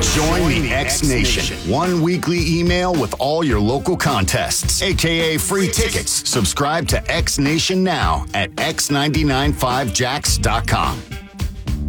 Join the X Nation. One weekly email with all your local contests, aka free tickets. Subscribe to X Nation now at x995jax.com.